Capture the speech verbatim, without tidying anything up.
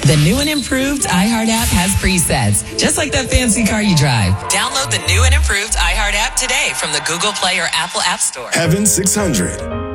The new and improved iHeart app has presets, just like that fancy car you drive. Download the new and improved iHeart app today from the Google Play or Apple App Store. Heaven six hundred.